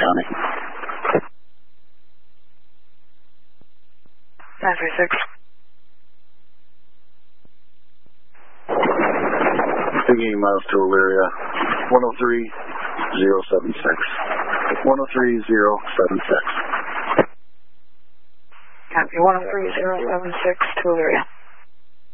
County. 936. 80 miles to Elyria, 103076. 103076. Copy, 103076 to Elyria.